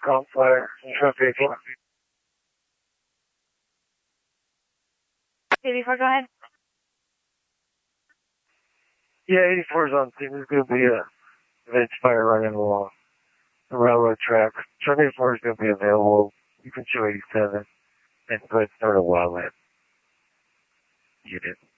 Call fire. Truck 84. 84, go ahead. Yeah, 84 is on scene. There's going to be a event fire running along the railroad track. Truck 84 is going to be available. You can show 87 and go ahead and start a wildland. You did.